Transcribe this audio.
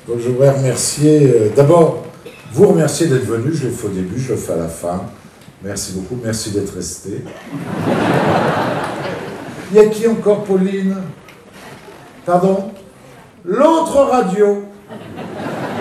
Donc je voudrais remercier, d'abord, vous remercier d'être venu, je l'ai fait au début, je le fais à la fin. Merci beaucoup, merci d'être resté. Il y a qui encore, Pauline? Pardon? L'autre radio.